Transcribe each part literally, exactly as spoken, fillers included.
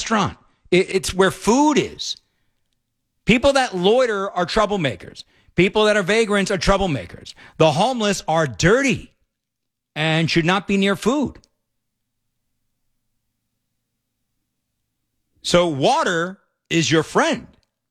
restaurant. It, it's where food is. People that loiter are troublemakers. People that are vagrants are troublemakers. The homeless are dirty and should not be near food. So water is your friend.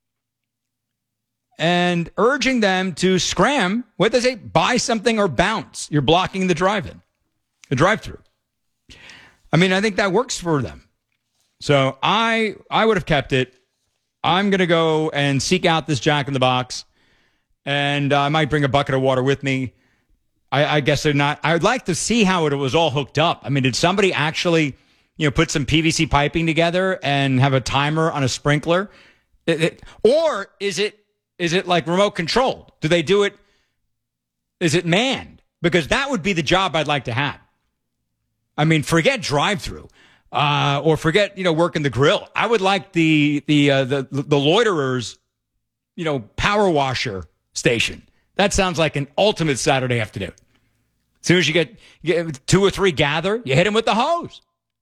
And urging them to scram, what they say, buy something or bounce. You're blocking the drive-in, the drive-through. I mean, I think that works for them. So I I would have kept it. I'm going to go and seek out this Jack in the Box, and I might bring a bucket of water with me. I, I guess they're not. I would like to see how it was all hooked up. I mean, did somebody actually, you know, put some P V C piping together and have a timer on a sprinkler? It, it, or is it is it like remote controlled? Do they do it? Is it manned? Because that would be the job I'd like to have. I mean, forget drive-through, uh, or forget, you know, working the grill. I would like the the uh, the the loiterers, you know, power washer station. That sounds like an ultimate Saturday afternoon. As soon as you get, get two or three gather, you hit them with the hose.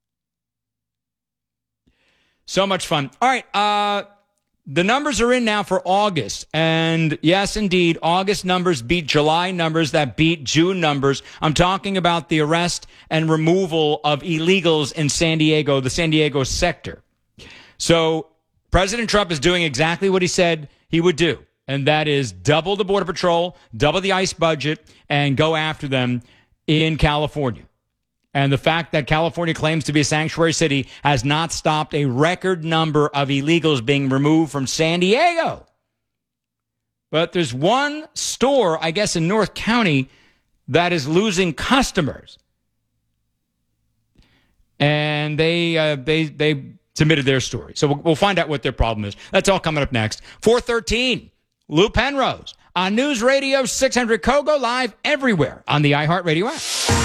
So much fun. All right, uh, the numbers are in now for August. And yes, indeed, August numbers beat July numbers that beat June numbers. I'm talking about the arrest and removal of illegals in San Diego, the San Diego sector. So President Trump is doing exactly what he said he would do, and that is double the Border Patrol, double the ICE budget, and go after them in California. And the fact that California claims to be a sanctuary city has not stopped a record number of illegals being removed from San Diego. But there's one store, I guess, in North County that is losing customers. And they uh, they they submitted their story. So we'll, we'll find out what their problem is. That's all coming up next. four thirteen, Lou Penrose on News Radio six hundred Kogo, live everywhere on the iHeartRadio app.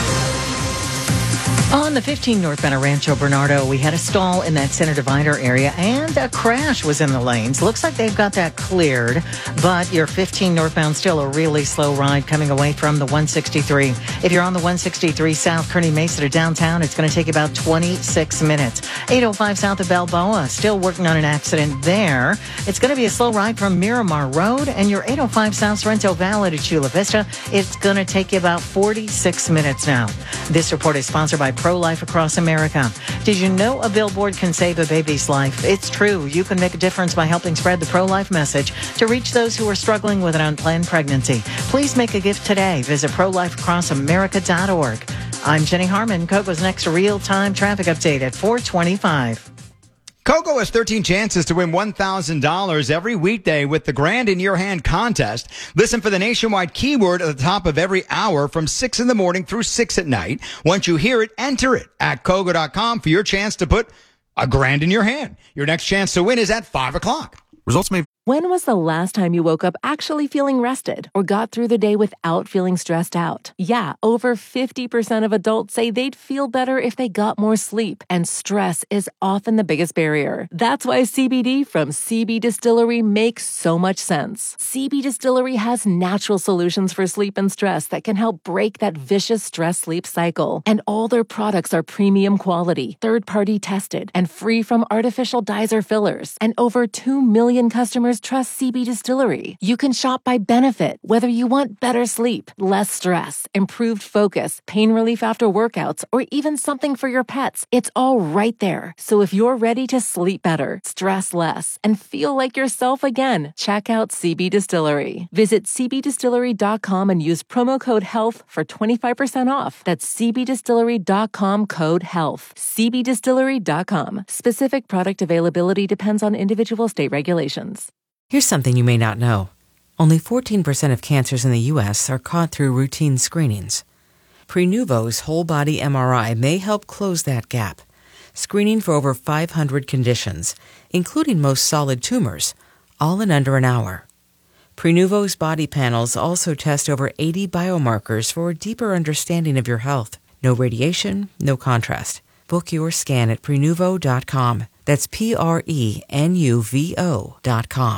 On the fifteen northbound Rancho Bernardo, we had a stall in that center divider area, and a crash was in the lanes. Looks like they've got that cleared, but your fifteen northbound still a really slow ride coming away from the one sixty-three. If you're on the one sixty-three south Kearny Mesa to downtown, it's going to take about twenty-six minutes. eight oh five south of Balboa, still working on an accident there. It's going to be a slow ride from Miramar Road, and your eight oh five south Sorrento Valley to Chula Vista, it's going to take you about forty-six minutes now. This report is sponsored by Pro-Life Across America. Did you know a billboard can save a baby's life? It's true. You can make a difference by helping spread the pro-life message to reach those who are struggling with an unplanned pregnancy. Please make a gift today. Visit pro life across america dot org. I'm Jenny Harmon. Kogo's next real-time traffic update at four twenty-five. Kogo has thirteen chances to win one thousand dollars every weekday with the Grand in Your Hand contest. Listen for the nationwide keyword at the top of every hour from six in the morning through six at night. Once you hear it, enter it at Kogo dot com for your chance to put a grand in your hand. Your next chance to win is at five o'clock. Results may... When was the last time you woke up actually feeling rested or got through the day without feeling stressed out? Yeah, over fifty percent of adults say they'd feel better if they got more sleep, and stress is often the biggest barrier. That's why C B D from C B Distillery makes so much sense. C B Distillery has natural solutions for sleep and stress that can help break that vicious stress-sleep cycle. And all their products are premium quality, third-party tested, and free from artificial dyes or fillers. And over two million customers trust C B Distillery. You can shop by benefit, whether you want better sleep, less stress, improved focus, pain relief after workouts, or even something for your pets. It's all right there. So if you're ready to sleep better, stress less, and feel like yourself again, check out C B Distillery. Visit c b distillery dot com and use promo code HEALTH for twenty-five percent off. That's c b distillery dot com code HEALTH. c b distillery dot com. Specific product availability depends on individual state regulations. Here's something you may not know. Only fourteen percent of cancers in the U S are caught through routine screenings. Prenuvo's whole-body M R I may help close that gap, screening for over five hundred conditions, including most solid tumors, all in under an hour. Prenuvo's body panels also test over eighty biomarkers for a deeper understanding of your health. No radiation, no contrast. Book your scan at prenuvo dot com. That's P R E N U V O dot com.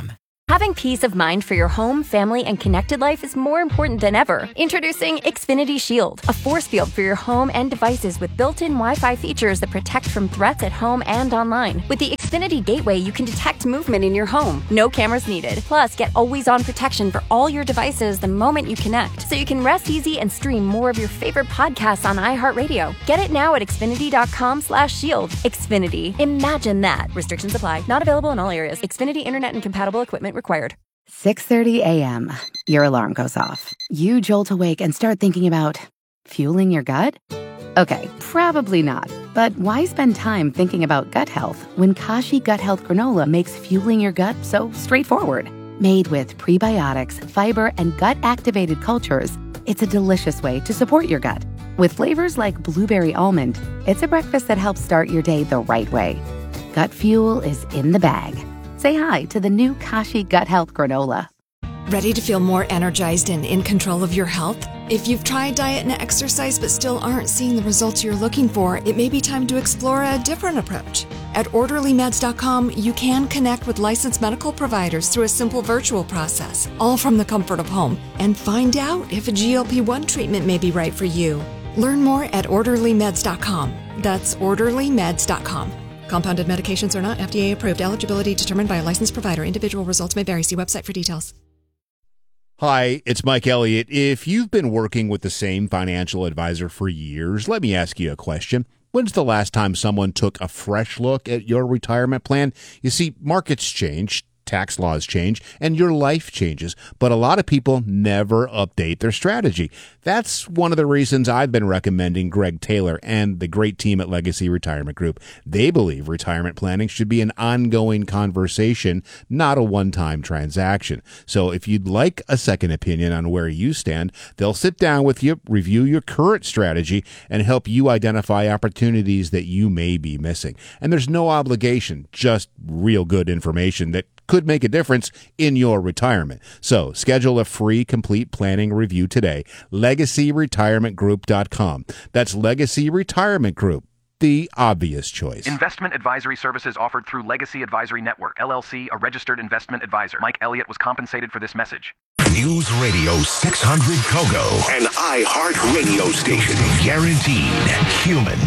Having peace of mind for your home, family, and connected life is more important than ever. Introducing Xfinity Shield, a force field for your home and devices with built-in Wi-Fi features that protect from threats at home and online. With the Xfinity Gateway, you can detect movement in your home. No cameras needed. Plus, get always-on protection for all your devices the moment you connect, so you can rest easy and stream more of your favorite podcasts on iHeartRadio. Get it now at Xfinity.com slash shield. Xfinity. Imagine that. Restrictions apply. Not available in all areas. Xfinity Internet and compatible equipment required. six thirty a.m. Your alarm goes off. You jolt awake and start thinking about fueling your gut? Okay, probably not. But why spend time thinking about gut health when Kashi Gut Health Granola makes fueling your gut so straightforward? Made with prebiotics, fiber, and gut-activated cultures, it's a delicious way to support your gut. With flavors like blueberry almond, it's a breakfast that helps start your day the right way. Gut fuel is in the bag. Say hi to the new Kashi Gut Health Granola. Ready to feel more energized and in control of your health? If you've tried diet and exercise but still aren't seeing the results you're looking for, it may be time to explore a different approach. At orderly meds dot com, you can connect with licensed medical providers through a simple virtual process, all from the comfort of home, and find out if a G L P one treatment may be right for you. Learn more at orderly meds dot com. That's orderly meds dot com. Compounded medications are not F D A approved. Eligibility determined by a licensed provider. Individual results may vary. See website for details. Hi, it's Mike Elliott. If you've been working with the same financial advisor for years, let me ask you a question. When's the last time someone took a fresh look at your retirement plan? You see, markets change, tax laws change, and your life changes, but a lot of people never update their strategy. That's one of the reasons I've been recommending Greg Taylor and the great team at Legacy Retirement Group. They believe retirement planning should be an ongoing conversation, not a one-time transaction. So if you'd like a second opinion on where you stand, they'll sit down with you, review your current strategy, and help you identify opportunities that you may be missing. And there's no obligation, just real good information that could make a difference in your retirement. So schedule a free complete planning review today. legacy retirement group dot com. That's Legacy Retirement Group, the obvious choice. Investment advisory services offered through Legacy Advisory Network, L L C, a registered investment advisor. Mike Elliott was compensated for this message. News Radio six hundred Kogo, an iHeart radio station. Guaranteed human.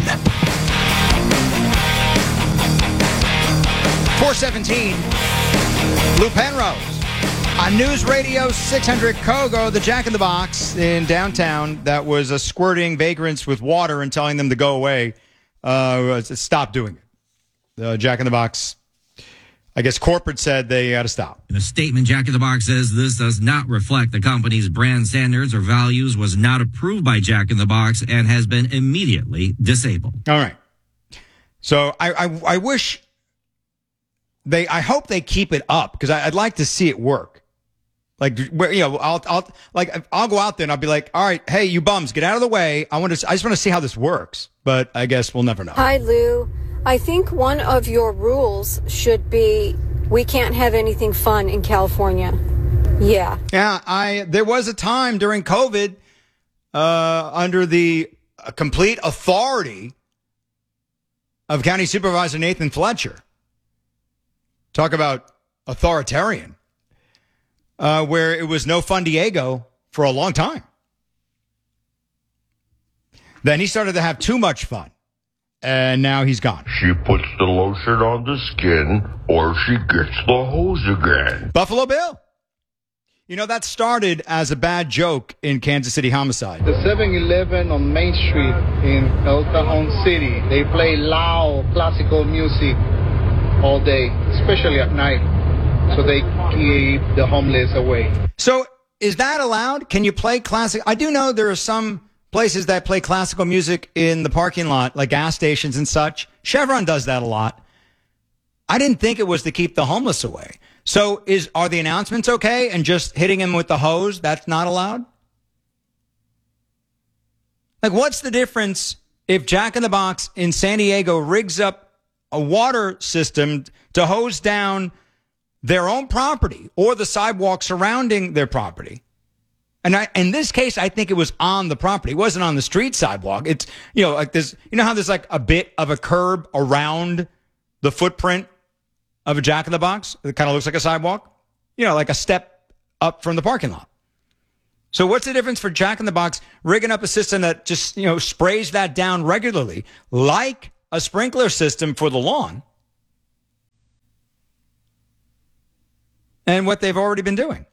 four seventeen, Lou Penrose on News Radio six hundred Kogo, the Jack in the Box in downtown that was uh, squirting vagrants with water and telling them to go away. Uh, stop doing it. The Jack in the Box, I guess corporate said they got to stop. In a statement, Jack in the Box says this does not reflect the company's brand standards or values, was not approved by Jack in the Box, and has been immediately disabled. All right. So I, I, I wish they, I hope they keep it up because I'd like to see it work. Like, you know, I'll, I'll, like, I'll go out there and I'll be like, all right, hey, you bums, get out of the way. I want to, I just want to see how this works. But I guess we'll never know. Hi, Lou. I think one of your rules should be we can't have anything fun in California. Yeah. Yeah. I, there was a time during COVID, uh, under the uh, complete authority of County Supervisor Nathan Fletcher. Talk about authoritarian. Uh, where it was no fun Diego for a long time. Then he started to have too much fun. And now he's gone. She puts the lotion on the skin or she gets the hose again. Buffalo Bill. You know, that started as a bad joke in Kansas City homicide. The seven eleven on Main Street in El Cajon City, they play loud classical music all day, especially at night. So they keep the homeless away. So is that allowed? Can you play classic? I do know there are some places that play classical music in the parking lot, like gas stations and such. Chevron does that a lot. I didn't think it was to keep the homeless away. So is are the announcements okay? And just hitting him with the hose, that's not allowed? Like, what's the difference if Jack in the Box in San Diego rigs up a water system to hose down their own property or the sidewalk surrounding their property? And I, in this case, I think it was on the property. It wasn't on the street sidewalk. It's, you know, like this, you know how there's like a bit of a curb around the footprint of a Jack in the Box that kind of looks like a sidewalk? you know, like a step up from the parking lot. So what's the difference for Jack in the Box rigging up a system that just, you know, sprays that down regularly, like a sprinkler system for the lawn, and what they've already been doing?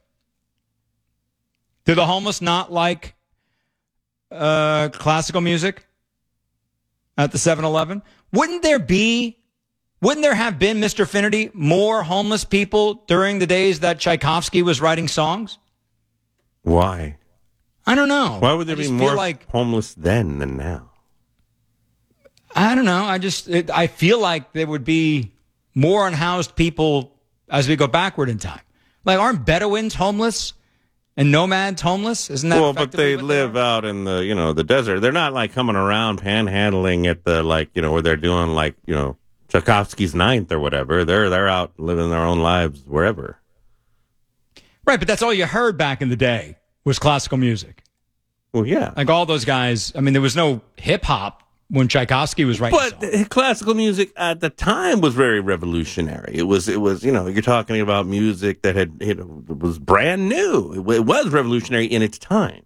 Do the homeless not like uh, classical music at the seven eleven? Wouldn't there be, wouldn't there have been, Mister Finnerty, more homeless people during the days that Tchaikovsky was writing songs? Why? I don't know. Why would there I be just more feel like, homeless then than now? I don't know. I just, it, I feel like there would be more unhoused people as we go backward in time. Like, aren't Bedouins homeless and nomads homeless? Isn't that well? But they what live they out in the, you know, the desert. They're not like coming around panhandling at the, like, you know, where they're doing like, you know, Tchaikovsky's Ninth or whatever. They're they're out living their own lives wherever. Right, but that's all you heard back in the day was classical music. Well, yeah. Like all those guys. I mean, there was no hip hop when Tchaikovsky was writing But songs. classical music at the time was very revolutionary. It was, it was, you know, you're talking about music that had, you know, was brand new. It, it was revolutionary in its time.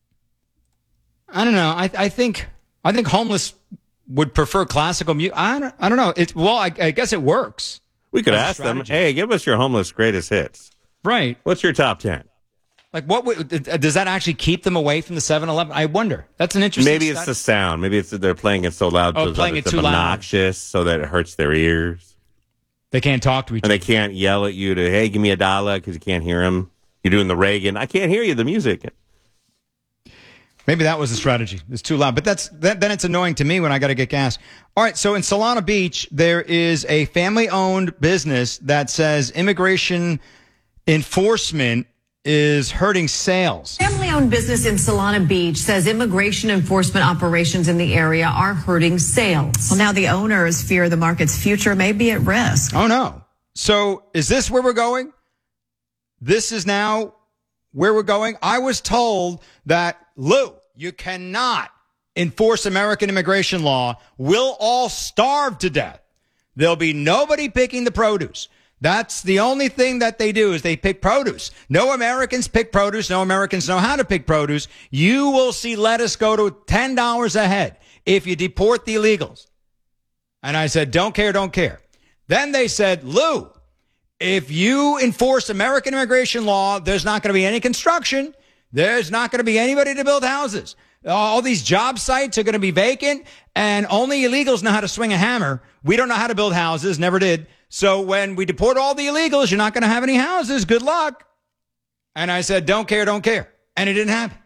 I don't know. I, I think, I think homeless would prefer classical music. I don't, I don't know. It's well, I, I guess it works. We could As a ask them, strategy. hey, give us your homeless greatest hits. Right. What's your top ten? Like, what would, does that actually keep them away from the seven eleven? I wonder. That's an interesting. Maybe it's stat. the sound. Maybe it's that they're playing it so loud, Oh, so playing that it it's too loud. obnoxious, so that it hurts their ears. They can't talk to each And other. they can't yell at you to, hey, give me a dollar, because you can't hear them. You're doing the Reagan. I can't hear you, the music. Maybe that was the strategy. It's too loud. But that's that, then it's annoying to me when I got to get gas. All right, so in Solana Beach, there is a family-owned business that says immigration enforcement is hurting sales. Family-owned business in Solana Beach says immigration enforcement operations in the area are hurting sales. Well, now the owners fear the market's future may be at risk. Oh, no. So is this where we're going? This is now where we're going? I was told that, Lou, you cannot enforce American immigration law. We'll all starve to death. There'll be nobody picking the produce. That's the only thing that they do is they pick produce. No Americans pick produce. No Americans know how to pick produce. You will see lettuce go to ten dollars a head if you deport the illegals. And I said, don't care, don't care. Then they said, Lou, if you enforce American immigration law, there's not going to be any construction. There's not going to be anybody to build houses. All these job sites are going to be vacant, and only illegals know how to swing a hammer. We don't know how to build houses, never did. So when we deport all the illegals, you're not going to have any houses. Good luck. And I said, don't care, don't care. And it didn't happen.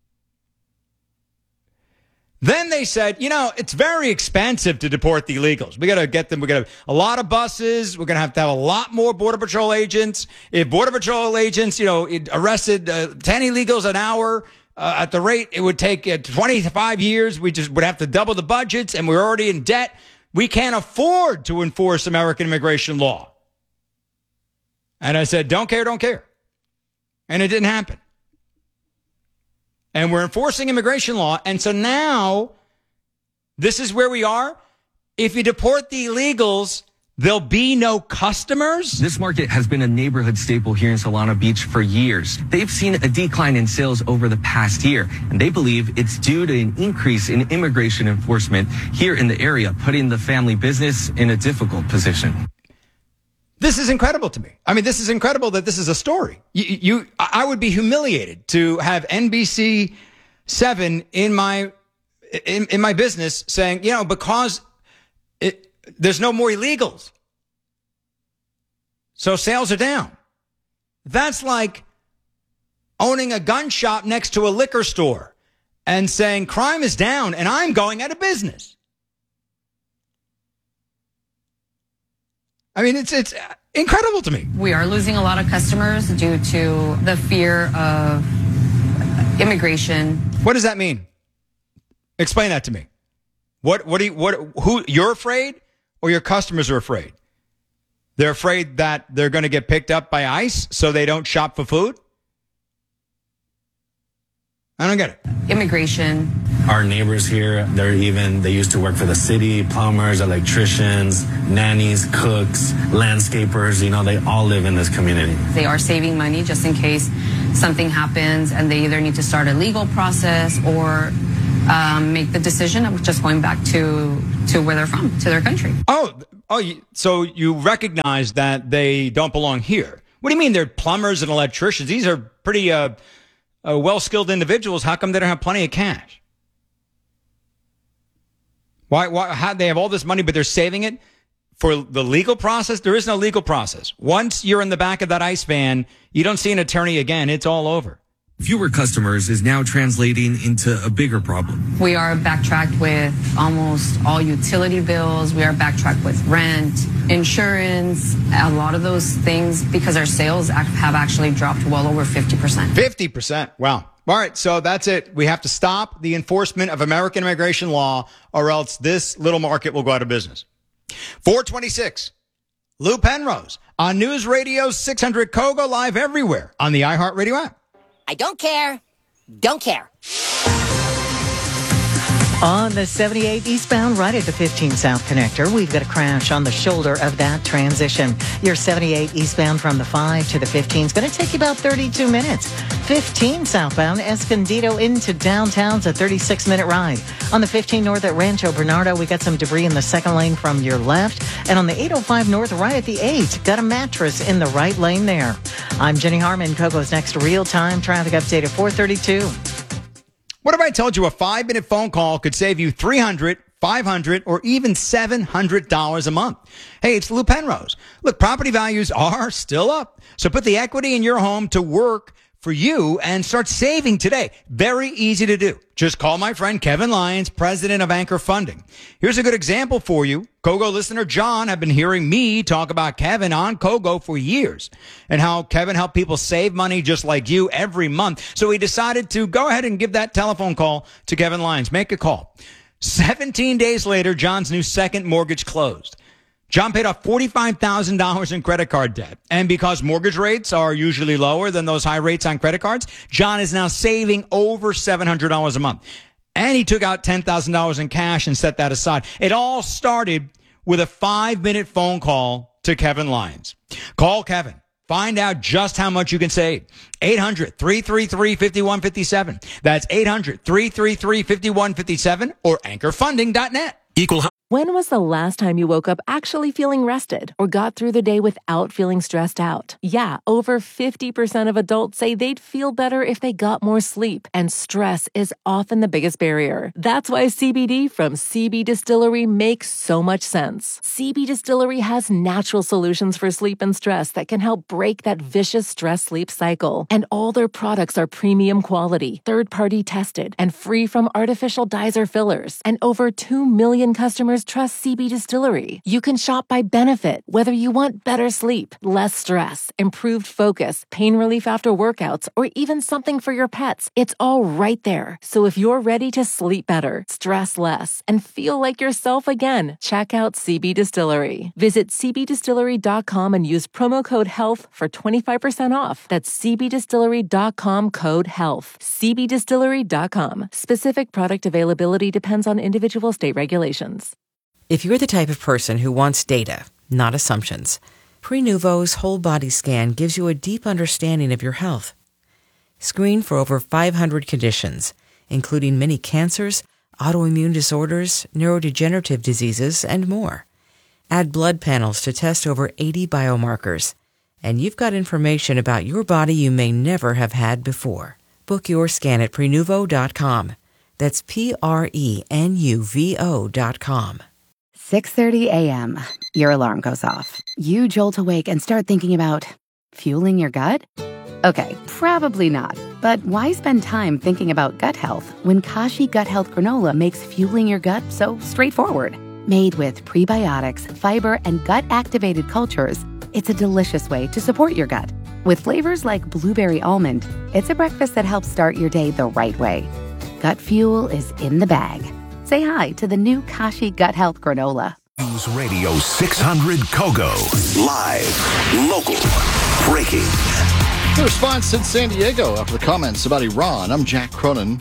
Then they said, you know, it's very expensive to deport the illegals. We got to get them. We got to a lot of buses. We're going to have to have a lot more Border Patrol agents. If Border Patrol agents, you know, arrested uh, ten illegals an hour uh, at the rate it would take uh, twenty-five years, we just would have to double the budgets, and we're already in debt. We can't afford to enforce American immigration law. And I said, don't care, don't care. And it didn't happen. And we're enforcing immigration law. And so now, this is where we are. If you deport the illegals, there'll be no customers. This market has been a neighborhood staple here in Solana Beach for years. They've seen a decline in sales over the past year, and they believe it's due to an increase in immigration enforcement here in the area, putting the family business in a difficult position. This is incredible to me. I mean, this is incredible that this is a story. You, you, I would be humiliated to have N B C seven in my, in, in my business saying, you know, because it, there's no more illegals, so sales are down. That's like owning a gun shop next to a liquor store and saying crime is down and I'm going out of business. I mean, it's it's incredible to me. We are losing a lot of customers due to the fear of immigration. What does that mean? Explain that to me. What what do you, what who you're afraid or your customers are afraid? They're afraid that they're going to get picked up by ICE so they don't shop for food? I don't get it. Immigration Our neighbors here, they're even, they used to work for the city, plumbers, electricians, nannies, cooks, landscapers, you know, they all live in this community. They are saving money just in case something happens and they either need to start a legal process or um, make the decision of just going back to, to where they're from, to their country. Oh, oh, you- so you recognize that they don't belong here. What do you mean they're plumbers and electricians? These are pretty uh, uh, well-skilled individuals. How come they don't have plenty of cash? Why, why, how, they have all this money, but they're saving it for the legal process? There is no legal process. Once you're in the back of that ICE van, you don't see an attorney again. It's all over. Fewer customers is now translating into a bigger problem. We are backtracked with almost all utility bills. We are backtracked with rent, insurance, a lot of those things because our sales ac- have actually dropped well over fifty percent. fifty percent. Wow. All right. So that's it. We have to stop the enforcement of American immigration law or else this little market will go out of business. four twenty-six. Lou Penrose on News Radio six hundred Kogo, live everywhere on the iHeartRadio app. I don't care. Don't care. On the seventy-eight eastbound, right at the fifteen South Connector, we've got a crash on the shoulder of that transition. Your seventy-eight eastbound from the five to the fifteen is going to take you about thirty-two minutes. fifteen southbound, Escondido into downtown's a thirty-six minute ride. On the fifteen north at Rancho Bernardo, we got some debris in the second lane from your left. And on the eight oh five north, right at the eight, got a mattress in the right lane there. I'm Jenny Harmon. Kogo's next real-time traffic update at four thirty-two. What if I told you a five-minute phone call could save you three hundred dollars, five hundred dollars, or even seven hundred dollars a month? Hey, it's Lou Penrose. Look, property values are still up. So put the equity in your home to work for you and start saving today. Very easy to do. Just call my friend Kevin Lyons, president of Anchor Funding. Here's a good example for you. Kogo listener John have been hearing me talk about Kevin on Kogo for years and how Kevin helped people save money just like you every month. So he decided to go ahead and give that telephone call to Kevin Lyons. Make a call. seventeen days later, John's new second mortgage closed. John paid off forty-five thousand dollars in credit card debt. And because mortgage rates are usually lower than those high rates on credit cards, John is now saving over seven hundred dollars a month. And he took out ten thousand dollars in cash and set that aside. It all started with a five-minute phone call to Kevin Lyons. Call Kevin. Find out just how much you can save. eight hundred, three three three, five one five seven. That's eight hundred, three three three, five one five seven or anchor funding dot net. Equal. When was the last time you woke up actually feeling rested or got through the day without feeling stressed out? Yeah, over fifty percent of adults say they'd feel better if they got more sleep, and stress is often the biggest barrier. That's why C B D from C B Distillery makes so much sense. C B Distillery has natural solutions for sleep and stress that can help break that vicious stress-sleep cycle. And all their products are premium quality, third-party tested, and free from artificial dyes or fillers. And over two million customers trust C B Distillery. You can shop by benefit, whether you want better sleep, less stress, improved focus, pain relief after workouts, or even something for your pets. It's all right there. So if you're ready to sleep better, stress less, and feel like yourself again, check out C B Distillery. Visit c b distillery dot com and use promo code HEALTH for twenty-five percent off. That's c b distillery dot com code HEALTH. c b distillery dot com. Specific product availability depends on individual state regulations. If you're the type of person who wants data, not assumptions, Prenuvo's whole body scan gives you a deep understanding of your health. Screen for over five hundred conditions, including many cancers, autoimmune disorders, neurodegenerative diseases, and more. Add blood panels to test over eighty biomarkers, and you've got information about your body you may never have had before. Book your scan at Prenuvo dot com. That's P R E N U V O dot com. six thirty a.m. Your alarm goes off. You jolt awake and start thinking about fueling your gut? Okay, probably not. But why spend time thinking about gut health when Kashi Gut Health Granola makes fueling your gut so straightforward? Made with prebiotics, fiber, and gut-activated cultures, it's a delicious way to support your gut. With flavors like blueberry almond, it's a breakfast that helps start your day the right way. Gut fuel is in the bag. Say hi to the new Kashi Gut Health Granola. News Radio six hundred Kogo. Live, local, breaking. The response in San Diego after the comments about Iran. I'm Jack Cronin.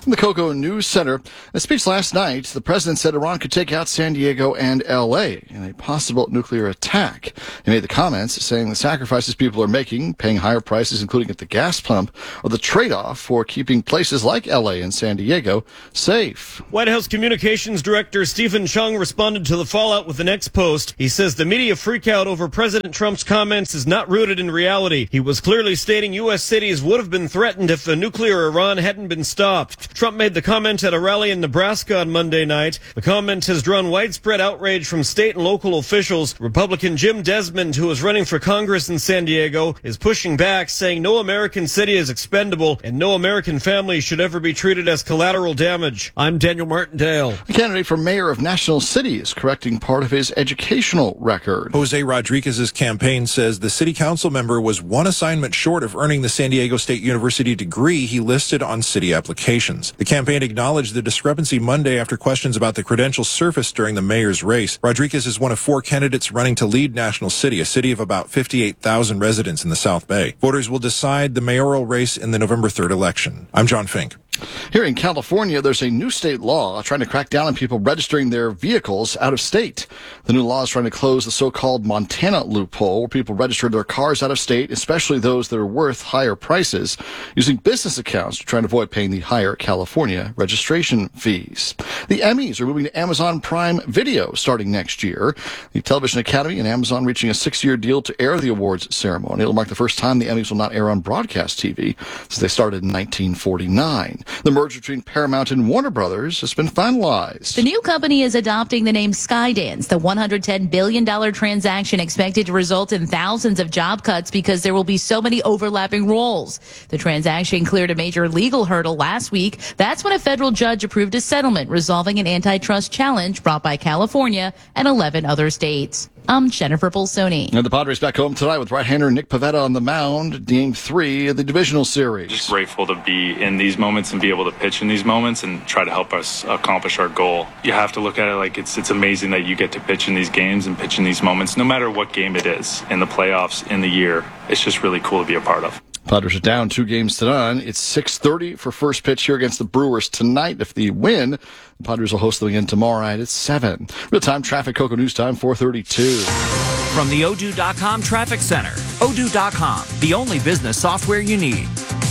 From the Coco News Center, in a speech last night, the president said Iran could take out San Diego and L A in a possible nuclear attack. He made the comments saying the sacrifices people are making, paying higher prices, including at the gas pump, are the trade-off for keeping places like L A and San Diego safe. White House Communications Director Stephen Chung responded to the fallout with the next post. He says the media freakout over President Trump's comments is not rooted in reality. He was clearly stating U S cities would have been threatened if the nuclear Iran hadn't been stopped. Trump made the comment at a rally in Nebraska on Monday night. The comment has drawn widespread outrage from state and local officials. Republican Jim Desmond, who is running for Congress in San Diego, is pushing back, saying no American city is expendable and no American family should ever be treated as collateral damage. I'm Daniel Martindale. The candidate for mayor of National City is correcting part of his educational record. Jose Rodriguez's campaign says the city council member was one assignment short of earning the San Diego State University degree he listed on city applications. The campaign acknowledged the discrepancy Monday after questions about the credentials surfaced during the mayor's race. Rodriguez is one of four candidates running to lead National City, a city of about fifty-eight thousand residents in the South Bay. Voters will decide the mayoral race in the November third election. I'm John Fink. Here in California, there's a new state law trying to crack down on people registering their vehicles out of state. The new law is trying to close the so-called Montana loophole, where people register their cars out of state, especially those that are worth higher prices, using business accounts to try and avoid paying the higher California registration fees. The Emmys are moving to Amazon Prime Video starting next year. The Television Academy and Amazon reaching a six-year deal to air the awards ceremony. It'll mark the first time the Emmys will not air on broadcast T V since they started in nineteen forty-nine. The merger between Paramount and Warner Brothers has been finalized. The new company is adopting the name Skydance. The one hundred ten billion dollars transaction expected to result in thousands of job cuts because there will be so many overlapping roles. The transaction cleared a major legal hurdle last week. That's when a federal judge approved a settlement resolving an antitrust challenge brought by California and eleven other states. I'm Jennifer Bolsoni. And the Padres back home tonight with right-hander Nick Pivetta on the mound, game three of the divisional series. Just grateful to be in these moments and be able to pitch in these moments and try to help us accomplish our goal. You have to look at it like it's it's amazing that you get to pitch in these games and pitch in these moments, no matter what game it is, in the playoffs, in the year. It's just really cool to be a part of. Padres are down two games to none. It's six thirty for first pitch here against the Brewers tonight. If they win, the Padres will host them again tomorrow night at seven. Real-time traffic, Coco News Time, four thirty-two. From the Odoo dot com Traffic Center. Odoo dot com, the only business software you need.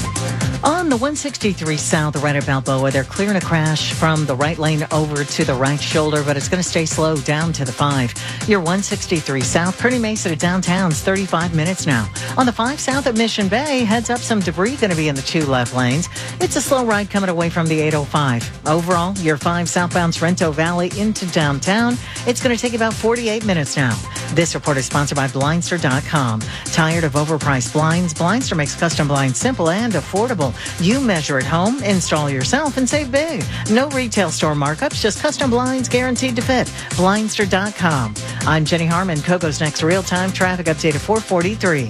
On the one sixty-three South, right at Balboa, they're clearing a crash from the right lane over to the right shoulder, but it's going to stay slow down to the five. Your one sixty-three South, Kearny Mesa to downtown's thirty-five minutes now. On the five South at Mission Bay, heads up some debris going to be in the two left lanes. It's a slow ride coming away from the eight oh five. Overall, your five southbound Sorrento Valley into downtown, it's going to take about forty-eight minutes now. This report is sponsored by Blindster dot com. Tired of overpriced blinds? Blindster makes custom blinds simple and affordable. You measure at home, install yourself, and save big. No retail store markups, just custom blinds guaranteed to fit. Blindster dot com. I'm Jenny Harmon. Coco's next real-time traffic update at four forty-three.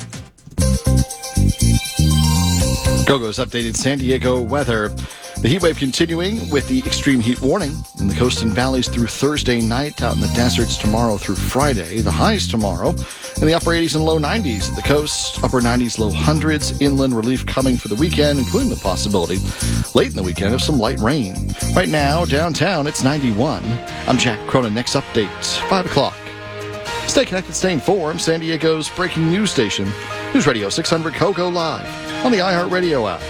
Coco's updated San Diego weather. The heat wave continuing with the extreme heat warning in the coast and valleys through Thursday night, out in the deserts tomorrow through Friday. The highs tomorrow in the upper eighties and low nineties. The coast, upper nineties, low hundreds. Inland relief coming for the weekend, including the possibility late in the weekend of some light rain. Right now, downtown, it's ninety-one. I'm Jack Cronin. Next update, five o'clock. Stay connected, stay informed. San Diego's breaking news station, News Radio six hundred Coco Live on the iHeartRadio app.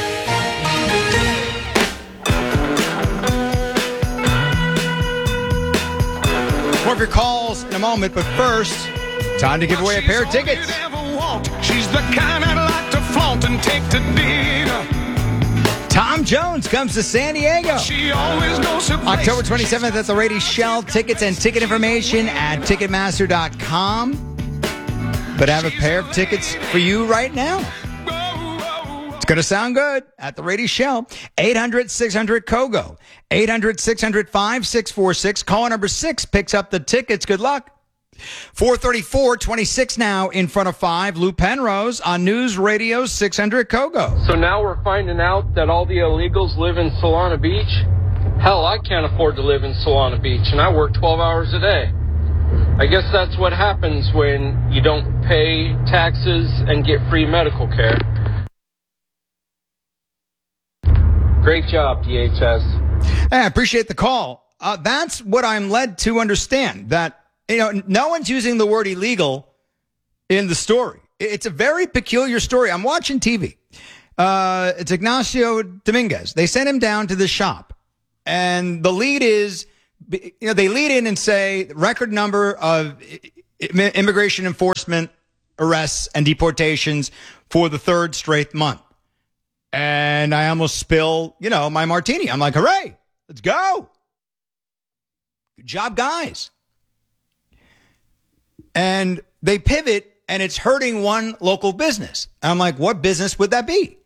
More of your calls in a moment, but first, time to give away a pair of tickets. She's the kind I'd like to flaunt and take to dinner. Tom Jones comes to San Diego. She always goes to October twenty-seventh at the Rady Shell. Tickets and ticket information at Ticketmaster dot com. But I have a pair of tickets for you right now. It's going to sound good at the Rady Shell. eight hundred six hundred C O G O. eight hundred six hundred five six four six. Caller number six picks up the tickets. Good luck. four thirty-four, twenty-six now in front of five. Lou Penrose on News Radio six hundred C O G O. So now we're finding out that all the illegals live in Solana Beach? Hell, I can't afford to live in Solana Beach, and I work twelve hours a day. I guess that's what happens when you don't pay taxes and get free medical care. Great job, D H S. Hey, I appreciate the call. Uh, that's what I'm led to understand, that, you know, no one's using the word illegal in the story. It's a very peculiar story. I'm watching T V. Uh, it's Ignacio Dominguez. They sent him down to the shop, and the lead is, you know, they lead in and say record number of immigration enforcement arrests and deportations for the third straight month. And I almost spill, you know, my martini. I'm like, hooray, let's go. Good job, guys. And they pivot, and it's hurting one local business. And I'm like, what business would that be?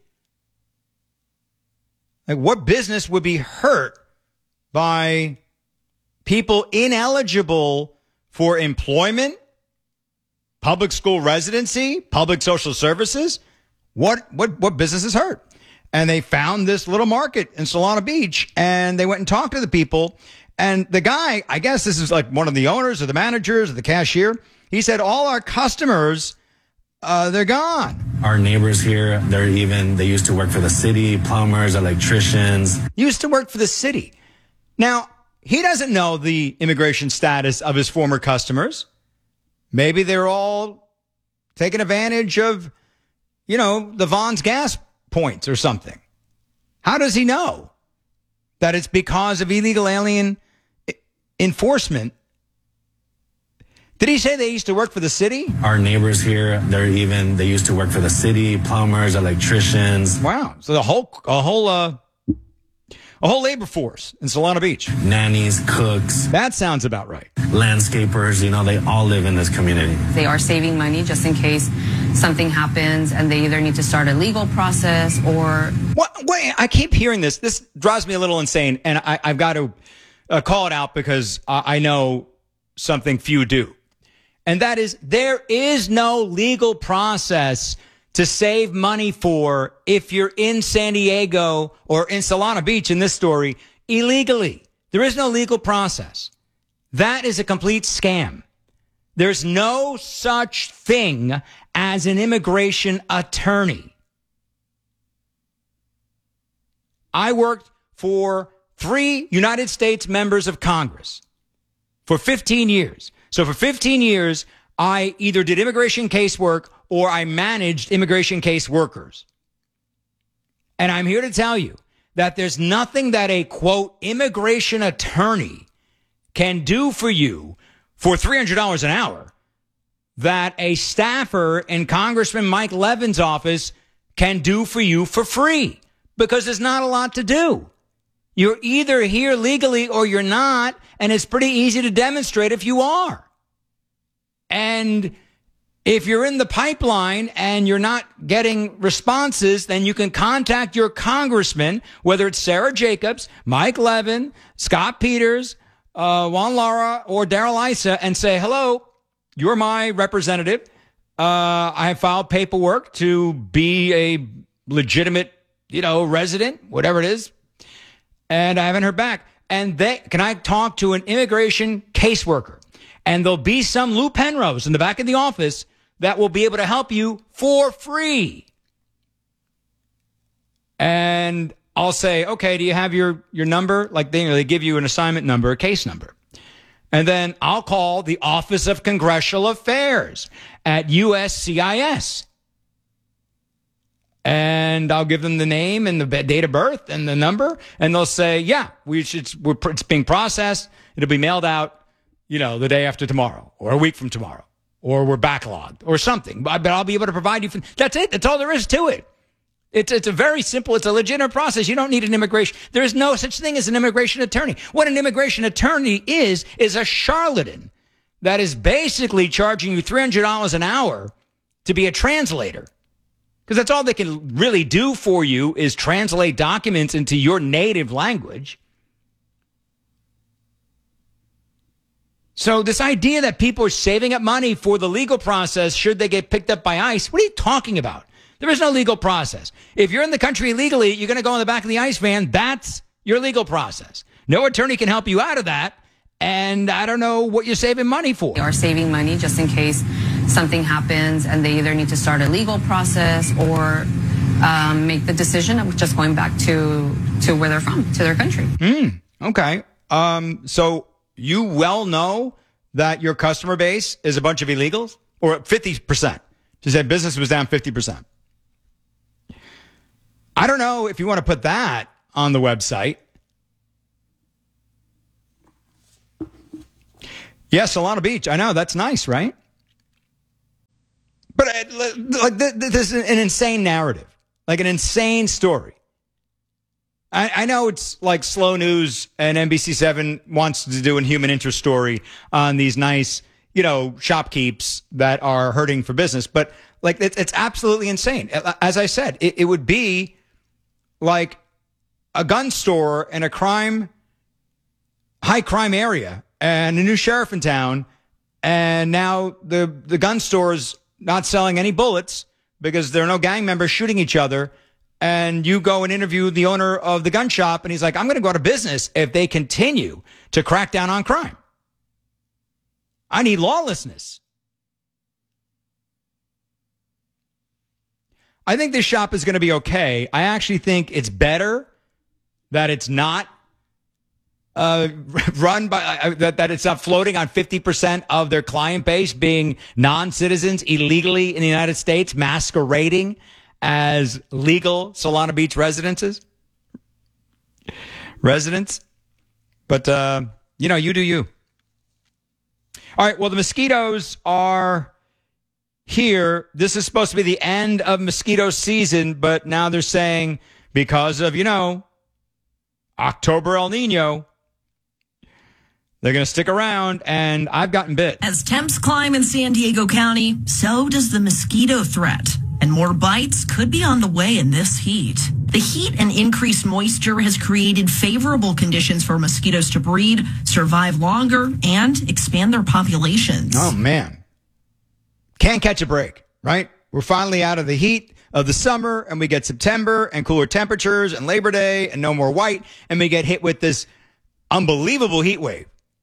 Like, what business would be hurt by people ineligible for employment, public school residency, public social services? What what what business is hurt? And they found this little market in Solana Beach, and they went and talked to the people. And the guy, I guess this is like one of the owners or the managers or the cashier, he said, all our customers, uh, they're gone. Our neighbors here, they're even, they used to work for the city, plumbers, electricians. Used to work for the city. Now, he doesn't know the immigration status of his former customers. Maybe they're all taking advantage of, you know, the Vaughn's gas points or something. How does he know that it's because of illegal alien enforcement? Did he say they used to work for the city? Our neighbors here, they're even, they used to work for the city, plumbers, electricians. Wow. So the whole, a whole, uh, a whole labor force in Solana Beach. Nannies, cooks. That sounds about right. Landscapers, you know, they all live in this community. They are saving money just in case something happens and they either need to start a legal process or... What? Wait, I keep hearing this. This drives me a little insane, and I, I've got to uh, call it out because I, I know something few do. And that is, there is no legal process to save money for if you're in San Diego or in Solana Beach in this story illegally. There is no legal process. That is a complete scam. There's no such thing as an immigration attorney. I worked for three United States members of Congress for fifteen years. So for fifteen years, I either did immigration casework or I managed immigration case workers. And I'm here to tell you that there's nothing that a, quote, immigration attorney can do for you for three hundred dollars an hour that a staffer in Congressman Mike Levin's office can do for you for free, because there's not a lot to do. You're either here legally or you're not, and it's pretty easy to demonstrate if you are. And if you're in the pipeline and you're not getting responses, then you can contact your congressman, whether it's Sarah Jacobs, Mike Levin, Scott Peters, uh, Juan Lara, or Daryl Issa, and say, hello, you're my representative. Uh, I have filed paperwork to be a legitimate, you know, resident, whatever it is, and I haven't heard back. And they, can I talk to an immigration caseworker? And there'll be some Lou Penrose in the back of the office that will be able to help you for free. And I'll say, okay, do you have your, your number? Like they, you know, they give you an assignment number, a case number. And then I'll call the Office of Congressional Affairs at U S C I S. And I'll give them the name and the date of birth and the number. And they'll say, yeah, we should, we're, it's being processed. It'll be mailed out, you know, the day after tomorrow or a week from tomorrow, or we're backlogged or something. But, but I'll be able to provide you. For, that's it. That's all there is to it. It's, it's a very simple, it's a legitimate process. You don't need an immigration. There is no such thing as an immigration attorney. What an immigration attorney is, is a charlatan that is basically charging you three hundred dollars an hour to be a translator. Because that's all they can really do for you is translate documents into your native language. So this idea that people are saving up money for the legal process should they get picked up by ICE, what are you talking about? There is no legal process. If you're in the country illegally, you're going to go in the back of the ICE van. That's your legal process. No attorney can help you out of that. And I don't know what you're saving money for. They are saving money just in case something happens and they either need to start a legal process or um, make the decision of just going back to to where they're from, to their country. Mm, okay. Um, so you well know that your customer base is a bunch of illegals? Or fifty percent. She said business was down fifty percent. I don't know if you want to put that on the website. Yeah, Solana Beach. I know. That's nice, right? But uh, like, this is an insane narrative. Like an insane story. I, I know it's like slow news and N B C seven wants to do a human interest story on these nice, you know, shopkeeps that are hurting for business. But like, it, it's absolutely insane. As I said, it, it would be like a gun store in a crime, high crime area and a new sheriff in town. And now the, the gun store's not selling any bullets because there are no gang members shooting each other. And you go and interview the owner of the gun shop, and he's like, I'm going to go out of business if they continue to crack down on crime. I need lawlessness. I think this shop is going to be okay. I actually think it's better that it's not uh, run by, uh, that, that it's not floating on fifty percent of their client base being non-citizens illegally in the United States, masquerading as legal Solana Beach residences, residents. But, uh, you know, you do you. All right. Well, the mosquitoes are here. This is supposed to be the end of mosquito season, but now they're saying because of, you know, October El Nino, they're going to stick around, and I've gotten bit. As temps climb in San Diego County, so does the mosquito threat. And more bites could be on the way in this heat. The heat and increased moisture has created favorable conditions for mosquitoes to breed, survive longer, and expand their populations. Oh, man. Can't catch a break, right? We're finally out of the heat of the summer, and we get September and cooler temperatures and Labor Day and no more white, and we get hit with this unbelievable heat wave.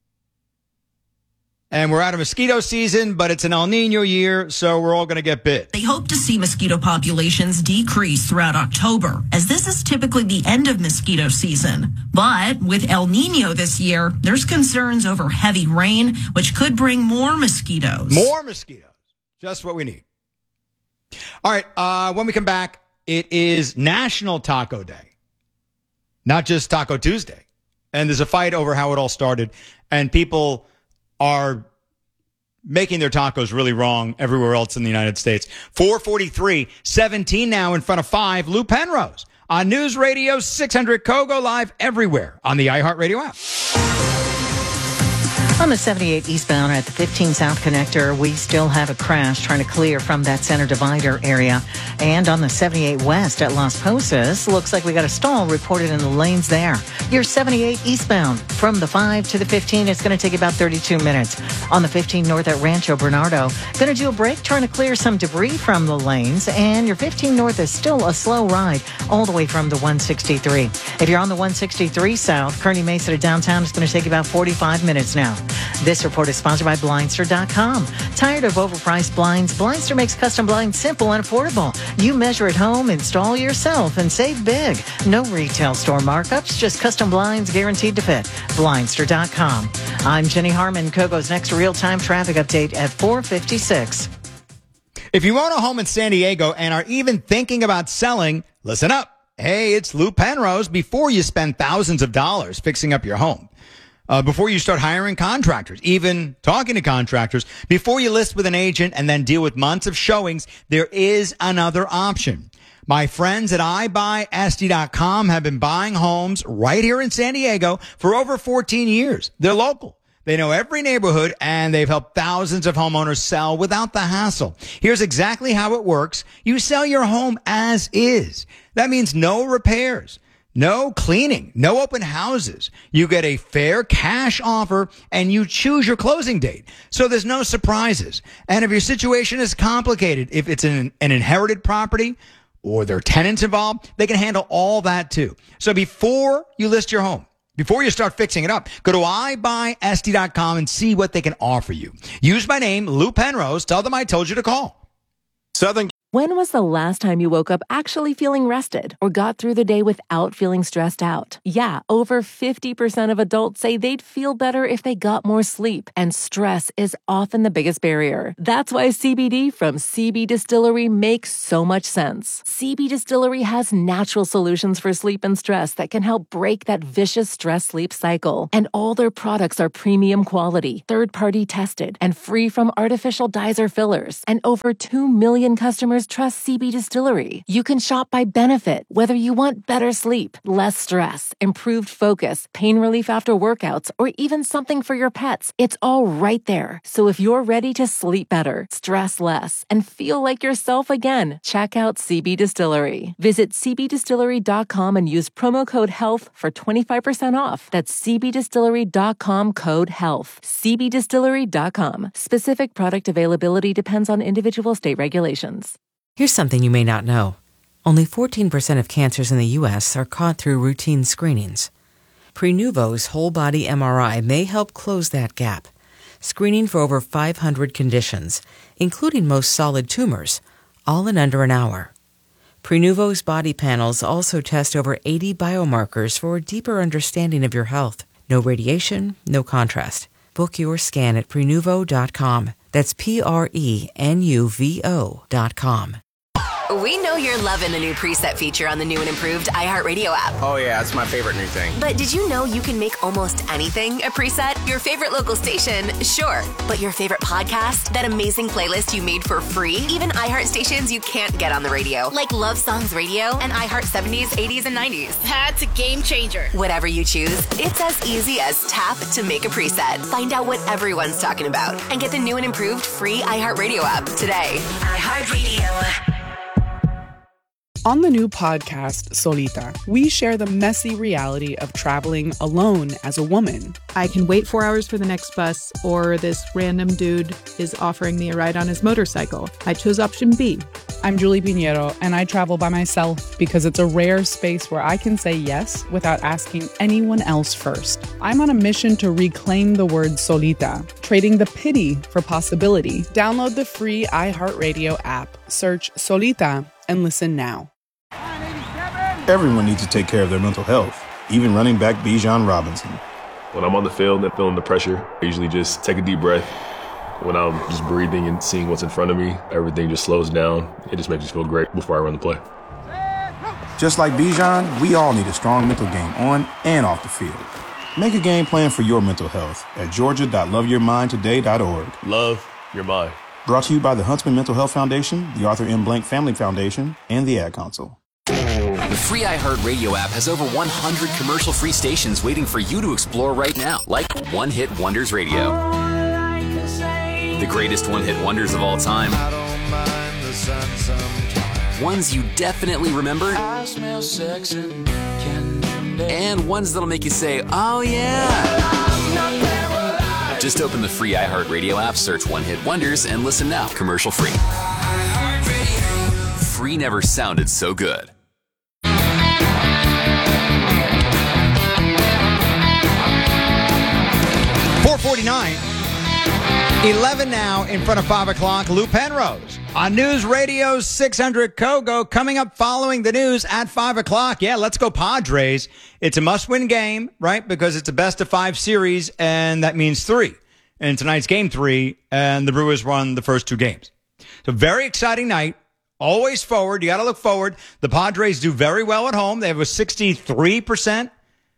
And we're out of mosquito season, but it's an El Nino year, so we're all going to get bit. They hope to see mosquito populations decrease throughout October, as this is typically the end of mosquito season. But with El Nino this year, there's concerns over heavy rain, which could bring more mosquitoes. More mosquitoes. Just what we need. All right, uh, when we come back, it is National Taco Day, not just Taco Tuesday. And there's a fight over how it all started, and people are making their tacos really wrong everywhere else in the United States. four forty-three, seventeen now in front of five. Lou Penrose on News Radio six hundred Kogo, live everywhere on the iHeartRadio app. On the seventy-eight eastbound at the fifteen South Connector, we still have a crash trying to clear from that center divider area. And on the seventy-eight west at Las Posas, looks like we got a stall reported in the lanes there. Your seventy-eight eastbound from the five to the fifteen, it's going to take about thirty-two minutes. On the fifteen north at Rancho Bernardo, going to do a break trying to clear some debris from the lanes. And your fifteen north is still a slow ride all the way from the one sixty-three. If you're on the one sixty-three south, Kearny Mesa to downtown, it's going to take about forty-five minutes now. This report is sponsored by Blindster dot com. Tired of overpriced blinds? Blindster makes custom blinds simple and affordable. You measure at home, install yourself, and save big. No retail store markups, just custom blinds guaranteed to fit. Blindster dot com. I'm Jenny Harmon. Kogo's next real-time traffic update at four fifty-six. If you own a home in San Diego and are even thinking about selling, listen up. Hey, it's Lou Penrose. Before you spend thousands of dollars fixing up your home, Uh, before you start hiring contractors, even talking to contractors, before you list with an agent and then deal with months of showings, there is another option. My friends at i buy S D dot com have been buying homes right here in San Diego for over fourteen years. They're local. They know every neighborhood, and they've helped thousands of homeowners sell without the hassle. Here's exactly how it works. You sell your home as is. That means no repairs. No cleaning, no open houses. You get a fair cash offer and you choose your closing date. So there's no surprises. And if your situation is complicated, if it's an, an inherited property or there are tenants involved, they can handle all that too. So before you list your home, before you start fixing it up, go to i buy S D dot com and see what they can offer you. Use my name, Lou Penrose. Tell them I told you to call. Southern When was the last time you woke up actually feeling rested or got through the day without feeling stressed out? Yeah, over fifty percent of adults say they'd feel better if they got more sleep, and stress is often the biggest barrier. That's why C B D from C B Distillery makes so much sense. C B Distillery has natural solutions for sleep and stress that can help break that vicious stress-sleep cycle. And all their products are premium quality, third-party tested, and free from artificial dyes or fillers. And over two million customers trust C B Distillery. You can shop by benefit, whether you want better sleep, less stress, improved focus, pain relief after workouts, or even something for your pets. It's all right there. So if you're ready to sleep better, stress less, and feel like yourself again, check out C B Distillery. Visit c b distillery dot com and use promo code HEALTH for twenty-five percent off. That's c b distillery dot com code HEALTH. c b distillery dot com. Specific product availability depends on individual state regulations. Here's something you may not know. Only fourteen percent of cancers in the U S are caught through routine screenings. Prenuvo's whole-body M R I may help close that gap, screening for over five hundred conditions, including most solid tumors, all in under an hour. Prenuvo's body panels also test over eighty biomarkers for a deeper understanding of your health. No radiation, no contrast. Book your scan at prenuvo dot com. That's P R E N U V O dot com. We know you're loving the new preset feature on the new and improved iHeartRadio app. Oh yeah, it's my favorite new thing. But did you know you can make almost anything a preset? Your favorite local station, sure. But your favorite podcast? That amazing playlist you made for free? Even iHeart stations you can't get on the radio, like Love Songs Radio and iHeart seventies, eighties, and nineties. That's a game changer. Whatever you choose, it's as easy as tap to make a preset. Find out what everyone's talking about and get the new and improved free iHeartRadio app today. iHeartRadio. On the new podcast, Solita, we share the messy reality of traveling alone as a woman. I can wait four hours for the next bus, or this random dude is offering me a ride on his motorcycle. I chose option B. I'm Julie Pinheiro, and I travel by myself because it's a rare space where I can say yes without asking anyone else first. I'm on a mission to reclaim the word solita, trading the pity for possibility. Download the free iHeartRadio app, search Solita, and listen now. Everyone needs to take care of their mental health, even running back Bijan Robinson. When I'm on the field and feeling the pressure, I usually just take a deep breath. When I'm just breathing and seeing what's in front of me, everything just slows down. It just makes me feel great before I run the play. Just like Bijan, we all need a strong mental game on and off the field. Make a game plan for your mental health at georgia dot love your mind today dot org. Love your mind. Brought to you by the Huntsman Mental Health Foundation, the Arthur M. Blank Family Foundation, and the Ad Council. The free iHeartRadio app has over one hundred commercial-free stations waiting for you to explore right now, like One Hit Wonders Radio. The greatest one-hit wonders of all time. Ones you definitely remember. And ones that'll make you say, oh yeah. Just open the free iHeartRadio app, search One Hit Wonders, and listen now, commercial-free. Free never sounded so good. four forty-nine, eleven now in front of five o'clock. Lou Penrose on News Radio six hundred Kogo coming up following the news at five o'clock. Yeah, let's go Padres. It's a must-win game, right? Because it's a best-of-five series, and that means three. And tonight's game three, and the Brewers won the first two games. So very exciting night. Always forward. You got to look forward. The Padres do very well at home. They have a sixty-three percent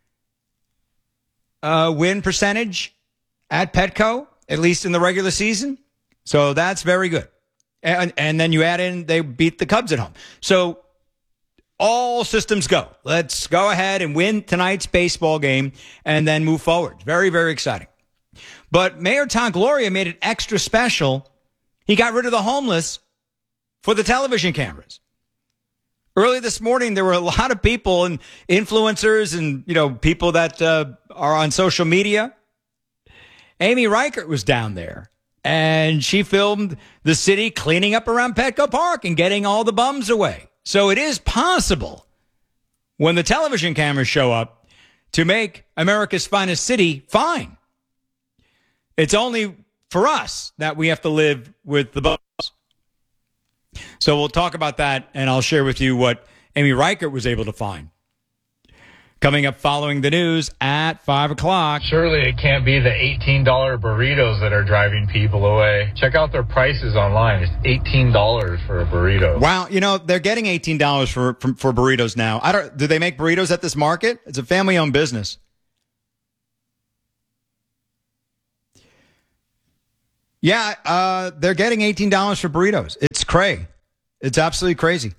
uh, win percentage at Petco, at least in the regular season. So that's very good. And, and then you add in, they beat the Cubs at home. So all systems go. Let's go ahead and win tonight's baseball game and then move forward. Very, very exciting. But Mayor Tom Gloria made it extra special. He got rid of the homeless for the television cameras. Early this morning, there were a lot of people and influencers and, you know, people that uh, are on social media. Amy Reichert was down there, and she filmed the city cleaning up around Petco Park and getting all the bums away. So it is possible, when the television cameras show up, to make America's finest city fine. It's only for us that we have to live with the bums. So we'll talk about that, and I'll share with you what Amy Reichert was able to find. Coming up following the news at five o'clock. Surely it can't be the eighteen dollars burritos that are driving people away. Check out their prices online. It's eighteen dollars for a burrito. Wow, you know, they're getting eighteen dollars for, for, for burritos now. I don't. Do they make burritos at this market? It's a family-owned business. Yeah, uh, they're getting eighteen dollars for burritos. It's cray. It's absolutely crazy.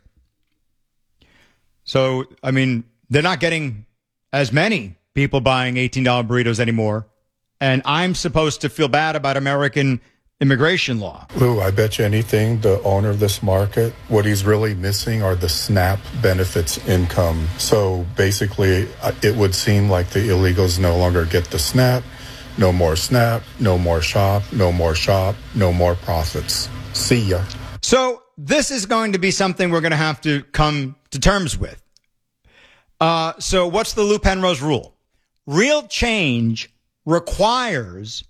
So, I mean, they're not getting as many people buying eighteen dollars burritos anymore. And I'm supposed to feel bad about American immigration law. Lou, I bet you anything, the owner of this market, what he's really missing are the SNAP benefits income. So basically, it would seem like the illegals no longer get the SNAP. No more SNAP, no more shop, no more shop, no more profits. See ya. So this is going to be something we're going to have to come to terms with. Uh, so what's the Lou Penrose rule? Real change requires,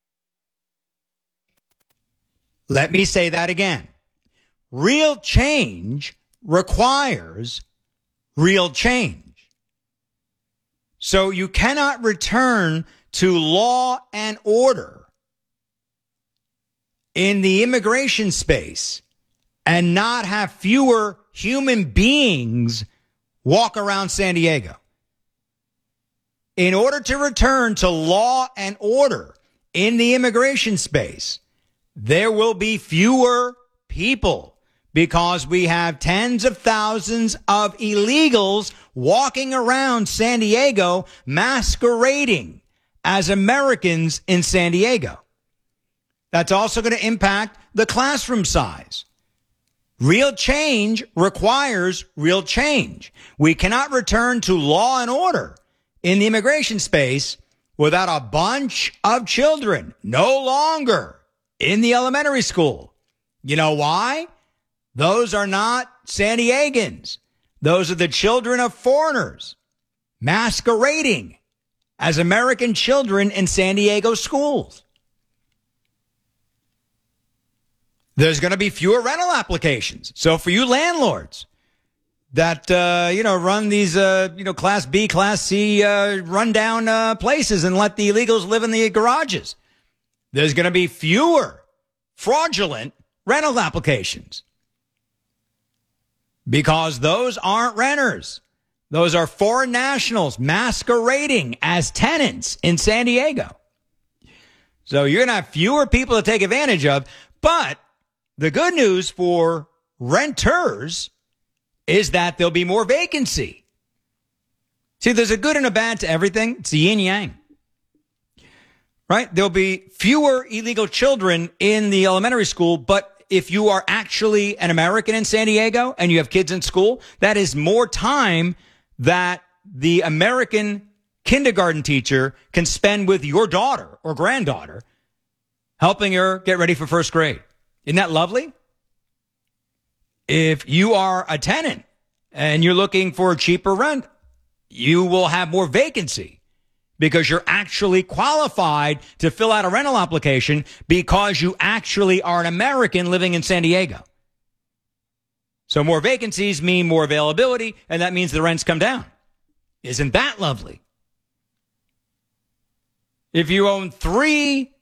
let me say that again. Real change requires real change. So you cannot return to law and order in the immigration space and not have fewer human beings walk around San Diego. In order to return to law and order in the immigration space, there will be fewer people because we have tens of thousands of illegals walking around San Diego masquerading as Americans in San Diego. That's also going to impact the classroom size. Real change requires real change. We cannot return to law and order in the immigration space without a bunch of children no longer in the elementary school. You know why? Those are not San Diegans. Those are the children of foreigners masquerading as American children in San Diego schools. There's going to be fewer rental applications. So for you landlords that, uh, you know, run these, uh, you know, Class B, Class C, uh, rundown uh, places and let the illegals live in the garages, there's going to be fewer fraudulent rental applications because those aren't renters. Those are foreign nationals masquerading as tenants in San Diego. So you're going to have fewer people to take advantage of. But the good news for renters is that there'll be more vacancy. See, there's a good and a bad to everything. It's the yin yang. Right? There'll be fewer illegal children in the elementary school, but if you are actually an American in San Diego and you have kids in school, that is more time that the American kindergarten teacher can spend with your daughter or granddaughter, helping her get ready for first grade. Isn't that lovely? If you are a tenant and you're looking for a cheaper rent, you will have more vacancy because you're actually qualified to fill out a rental application because you actually are an American living in San Diego. So more vacancies mean more availability, and that means the rents come down. Isn't that lovely? If you own three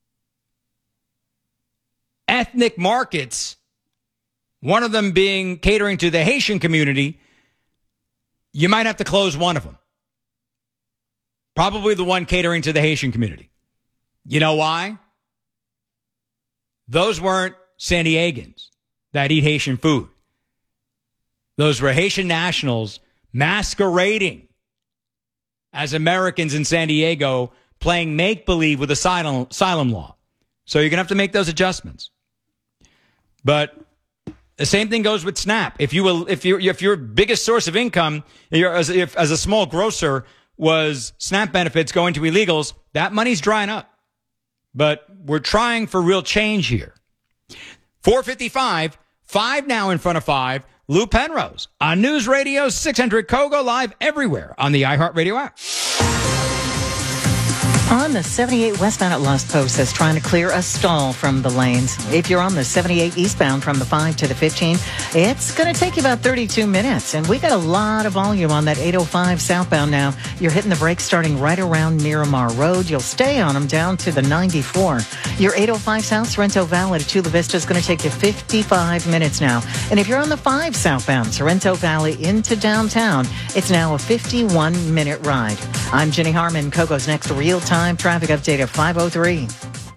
ethnic markets, one of them being catering to the Haitian community, you might have to close one of them. Probably the one catering to the Haitian community. You know why? Those weren't San Diegans that eat Haitian food. Those were Haitian nationals masquerading as Americans in San Diego, playing make-believe with asylum, asylum law. So you're going to have to make those adjustments. But the same thing goes with SNAP. If you will, if you if your biggest source of income, you're, as if as a small grocer, was SNAP benefits going to illegals, that money's drying up. But we're trying for real change here. four fifty-five, five now in front of five. Lou Penrose on News Radio six hundred Kogo, live everywhere on the iHeartRadio app. On the seventy-eight westbound at Los Posas, trying to clear a stall from the lanes. If you're on the seventy-eight eastbound from the five to the fifteen, it's going to take you about thirty-two minutes. And we got a lot of volume on that eight oh five southbound now. You're hitting the brakes starting right around Miramar Road. You'll stay on them down to the ninety-four. Your eight oh five south, Sorrento Valley to Chula Vista is going to take you fifty-five minutes now. And if you're on the five southbound, Sorrento Valley into downtown, it's now a fifty-one minute ride. I'm Jenny Harmon. Kogo's next real-time traffic update at five oh three.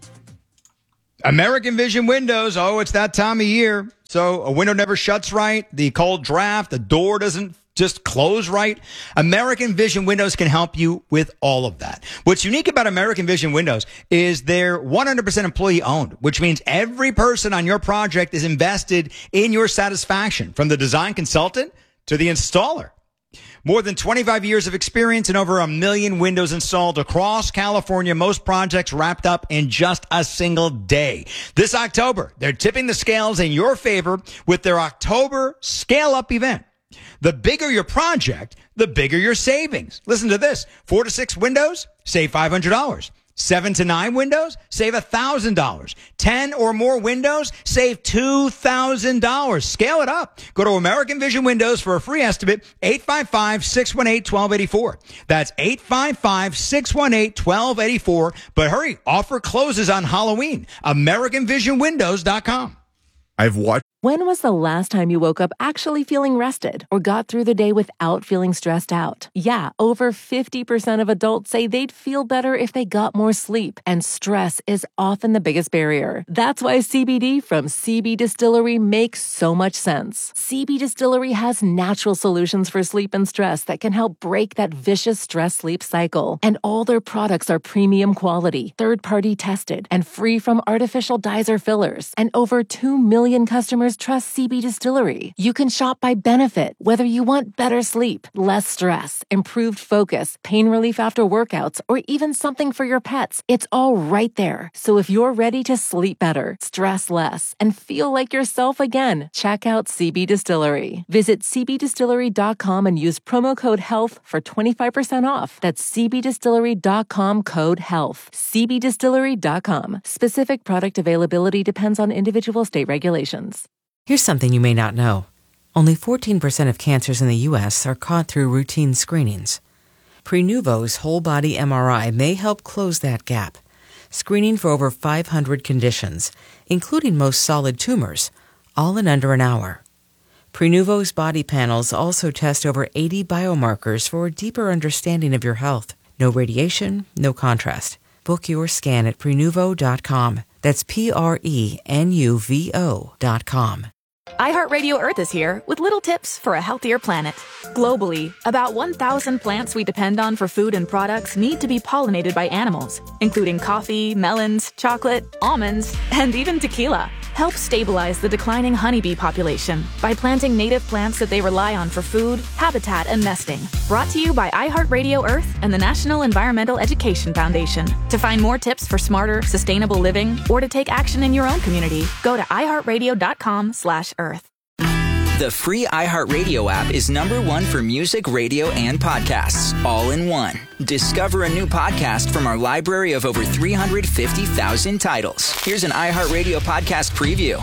American Vision Windows. Oh, it's that time of year. So a window never shuts right. The cold draft, the door doesn't just close right. American Vision Windows can help you with all of that. What's unique about American Vision Windows is they're one hundred percent employee owned, which means every person on your project is invested in your satisfaction, from the design consultant to the installer. More than twenty-five years of experience and over a million windows installed across California. Most projects wrapped up in just a single day. This October, they're tipping the scales in your favor with their October Scale Up event. The bigger your project, the bigger your savings. Listen to this. Four to six windows, save five hundred dollars. Seven to nine windows, save one thousand dollars. Ten or more windows, save two thousand dollars. Scale it up. Go to American Vision Windows for a free estimate, eight five five, six one eight, one two eight four. That's eight five five, six one eight, one two eight four. But hurry, offer closes on Halloween. American Vision Windows dot com. I've watched. When was the last time you woke up actually feeling rested or got through the day without feeling stressed out? Yeah, over fifty percent of adults say they'd feel better if they got more sleep, and stress is often the biggest barrier. That's why C B D from C B Distillery makes so much sense. C B Distillery has natural solutions for sleep and stress that can help break that vicious stress-sleep cycle. And all their products are premium quality, third-party tested, and free from artificial dyes or fillers. And over two million customers trust C B Distillery. You can shop by benefit, whether you want better sleep, less stress, improved focus, pain relief after workouts, or even something for your pets. It's all right there. So if you're ready to sleep better, stress less, and feel like yourself again, check out C B Distillery. Visit C B distillery dot com and use promo code HEALTH for twenty-five percent off. That's C B distillery dot com code HEALTH. C B distillery dot com. Specific product availability depends on individual state regulations. Here's something you may not know. Only fourteen percent of cancers in the U S are caught through routine screenings. Prenuvo's whole-body M R I may help close that gap, screening for over five hundred conditions, including most solid tumors, all in under an hour. Prenuvo's body panels also test over eighty biomarkers for a deeper understanding of your health. No radiation, no contrast. Book your scan at prenuvo dot com. That's P R E N U V O dot com. iHeartRadio Earth is here with little tips for a healthier planet. Globally, about one thousand plants we depend on for food and products need to be pollinated by animals, including coffee, melons, chocolate, almonds, and even tequila. Help stabilize the declining honeybee population by planting native plants that they rely on for food, habitat, and nesting. Brought to you by iHeartRadio Earth and the National Environmental Education Foundation. To find more tips for smarter, sustainable living, or to take action in your own community, go to iHeartRadio dot com slash earth. The free iHeartRadio app is number one for music, radio, and podcasts, all in one. Discover a new podcast from our library of over three hundred fifty thousand titles. Here's an iHeartRadio podcast preview.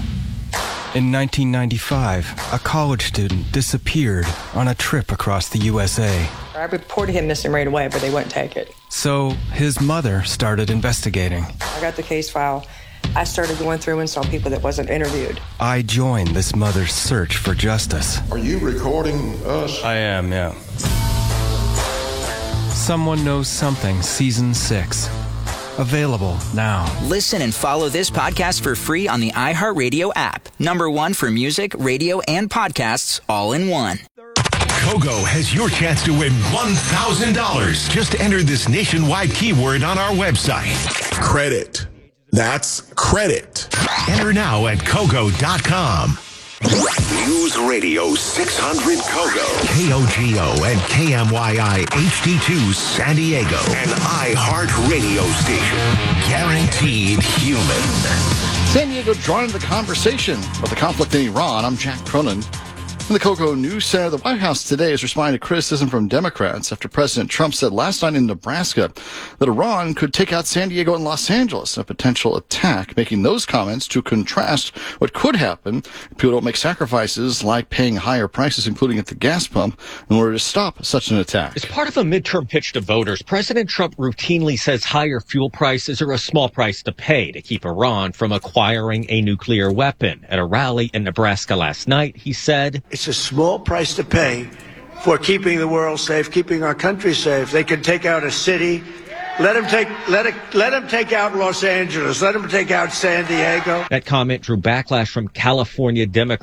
In nineteen ninety-five, a college student disappeared on a trip across the U S A. I reported him missing right away, but they wouldn't take it. So his mother started investigating. I got the case file. I started going through and saw people that wasn't interviewed. I joined this mother's search for justice. Are you recording us? I am, yeah. Someone Knows Something, Season six. Available now. Listen and follow this podcast for free on the iHeartRadio app. Number one for music, radio, and podcasts, all in one. Kogo has your chance to win one thousand dollars. Just enter this nationwide keyword on our website. Credit. That's credit. Enter now at Kogo dot com. News Radio six hundred Kogo, K O G O and K M Y I H D two San Diego, an iHeart radio station. Guaranteed human. San Diego joining the conversation about the conflict in Iran. I'm Jack Cronin. In the Cocoa News Center, the White House today is responding to criticism from Democrats after President Trump said last night in Nebraska that Iran could take out San Diego and Los Angeles in a potential attack, making those comments to contrast what could happen if people don't make sacrifices like paying higher prices, including at the gas pump, in order to stop such an attack. As part of a midterm pitch to voters, President Trump routinely says higher fuel prices are a small price to pay to keep Iran from acquiring a nuclear weapon. At a rally in Nebraska last night, he said, "It's a small price to pay for keeping the world safe, keeping our country safe. They can take out a city. Let them take let it let them take out Los Angeles. Let them take out San Diego." That comment drew backlash from California Democrats.